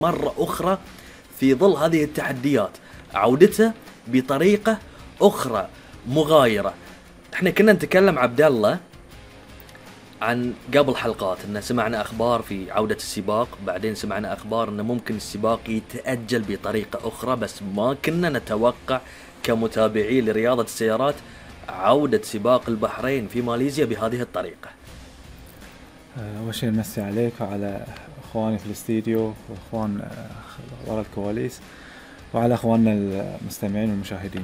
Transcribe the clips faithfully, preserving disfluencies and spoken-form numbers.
مرة أخرى في ظل هذه التحديات، عودته بطريقة أخرى مغايرة. احنا كنا نتكلم عبد الله عن قبل حلقات ان سمعنا اخبار في عودة السباق، بعدين سمعنا اخبار ان ممكن السباق يتأجل بطريقة اخرى، بس ما كنا نتوقع كمتابعين لرياضة السيارات عودة سباق البحرين في ماليزيا بهذه الطريقة. اول شيء نمسي عليك وعلى اخواني في الاستديو واخوان ورا الكواليس وعلى اخواننا المستمعين والمشاهدين.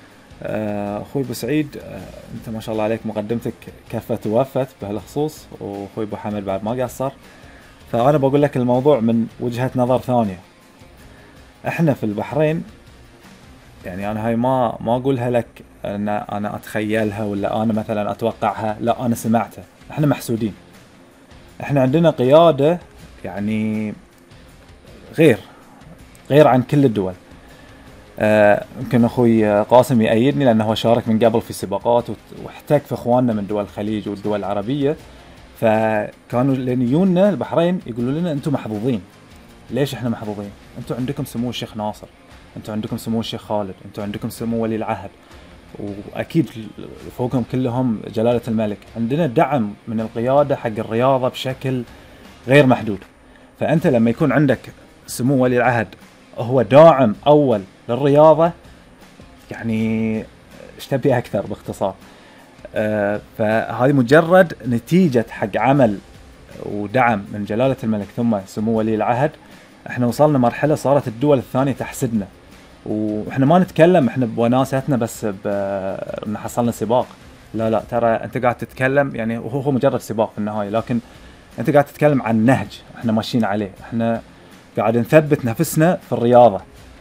اخوي ابو سعيد، انت ما شاء الله عليك مقدمتك كفت ووفت بهالخصوص، واخوي ابو حامد بعد ما قصر. فانا بقول لك الموضوع من وجهة نظر ثانية. احنا في البحرين، يعني انا هاي ما ما اقولها لك ان انا اتخيلها ولا انا مثلا اتوقعها، لا انا سمعتها. احنا محسودين، احنا عندنا قيادة يعني غير غير عن كل الدول. يمكن آه اخوي قاسم يأيدني لانه هو شارك من قبل في سباقات واحتك في اخواننا من دول الخليج والدول العربية، فكانوا لين يجونا البحرين يقولوا لنا انتم محظوظين. ليش احنا محظوظين؟ انتم عندكم سمو الشيخ ناصر، انتم عندكم سمو الشيخ خالد، انتم عندكم سمو ولي العهد، واكيد فوقهم كلهم جلالة الملك. عندنا دعم من القيادة حق الرياضة بشكل غير محدود. فانت لما يكون عندك سمو ولي العهد هو داعم اول للرياضة، يعني ايش تبي اكثر باختصار. آه فهذه مجرد نتيجة حق عمل ودعم من جلالة الملك ثم سمو ولي العهد. احنا وصلنا مرحلة صارت الدول الثانية تحسدنا، واحنا ما نتكلم احنا بوناستنا بس ان حصلنا سباق. لا لا ترى انت قاعد تتكلم، يعني هو هو مجرد سباق في النهاية، لكن انت قاعد تتكلم عن نهج احنا ماشيين عليه. احنا قاعد نثبت نفسنا في الرياضة.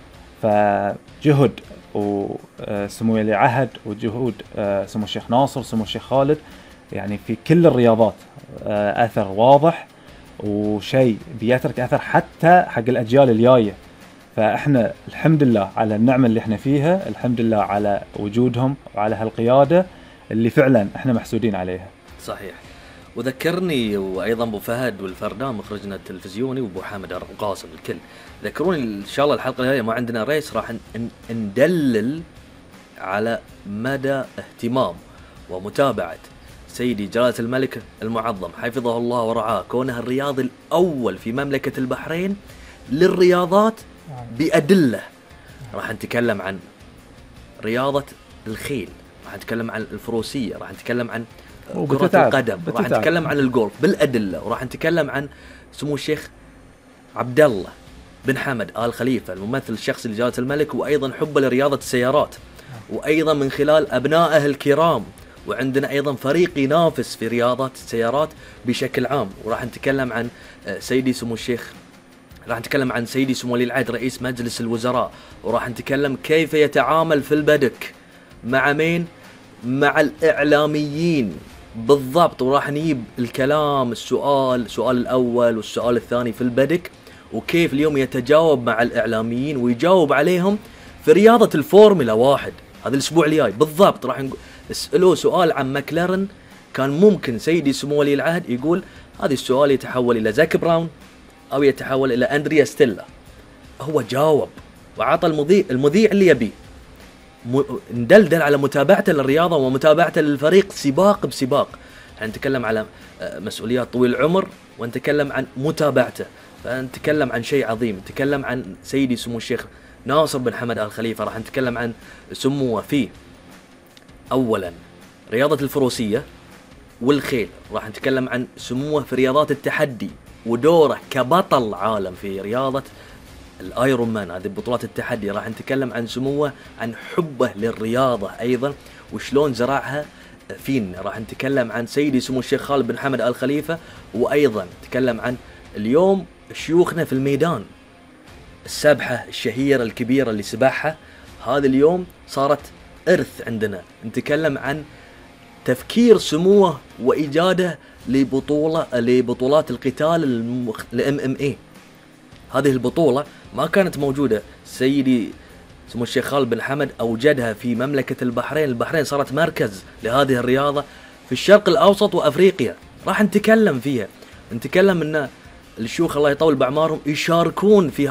فجهد وسمو ولي العهد وجهود سمو الشيخ ناصر سمو الشيخ خالد يعني في كل الرياضات اثر واضح، وشيء بيترك اثر حتى حق الاجيال الجايه. فاحنا الحمد لله على النعمه اللي احنا فيها، الحمد لله على وجودهم وعلى هالقياده اللي فعلا احنا محسودين عليها. صحيح. وذكرني وايضا ابو فهد والفردان مخرجنا التلفزيوني وابو حامد وقاسم الكل ذكروني ان شاء الله الحلقه الجايه ما عندنا ريس راح ندلل على مدى اهتمام ومتابعه سيدي جلالة الملك المعظم حفظه الله ورعاه، كونه الرياضي الاول في مملكه البحرين للرياضات بادله. راح نتكلم عن رياضه الخيل، راح نتكلم عن الفروسيه، راح نتكلم عن كرة القدم، راح نتكلم عن الجولف بالأدلة، وراح نتكلم عن سمو الشيخ عبد الله بن حمد آل خليفة الممثل الشخصي لجلالة الملك، وأيضا حبه لرياضة السيارات، وأيضا من خلال أبنائه الكرام. وعندنا أيضا فريق ينافس في رياضة السيارات بشكل عام. وراح نتكلم عن سيدي سمو الشيخ، راح نتكلم عن سيدي سمو ولي العهد رئيس مجلس الوزراء، وراح نتكلم كيف يتعامل في البدك مع مين؟ مع الإعلاميين بالضبط. وراح نجيب الكلام السؤال السؤال الأول والسؤال الثاني في البدك، وكيف اليوم يتجاوب مع الإعلاميين ويجاوب عليهم في رياضة الفورمولا واحد. هذا الأسبوع الجاي بالضبط راح نسأله سؤال عن ماكلارن، كان ممكن سيدي سمو ولي العهد يقول هذا السؤال يتحول إلى زاك براون أو يتحول إلى أندريا ستيلا. هو جاوب وعطى المذيع المذيع اللي يبيه. ندلدل على متابعته للرياضة ومتابعته للفريق سباق بسباق. نتكلم على مسؤوليات طويل العمر ونتكلم عن متابعته، فنتكلم عن شيء عظيم. نتكلم عن سيدي سمو الشيخ ناصر بن حمد آل خليفة، راح نتكلم عن سموه في أولا رياضة الفروسية والخيل، راح نتكلم عن سموه في رياضات التحدي ودوره كبطل عالم في رياضة الايرون مان، هذه بطولات التحدي. راح نتكلم عن سموه عن حبه للرياضة أيضا وشلون زرعها فينا. راح نتكلم عن سيدي سمو الشيخ خالد بن حمد آل خليفة، وأيضا نتكلم عن اليوم شيوخنا في الميدان، السبحة الشهيرة الكبيرة اللي سباحها هذا اليوم صارت إرث عندنا. نتكلم عن تفكير سموه وإيجاده لبطولة لبطولات القتال المخ... الام ام اي. هذه البطولة ما كانت موجودة، سيدي سمو الشيخ خالد بن حمد أوجدها في مملكة البحرين. البحرين صارت مركز لهذه الرياضة في الشرق الأوسط وأفريقيا. راح نتكلم فيها، نتكلم أن الشيوخ الله يطول باعمارهم يشاركون في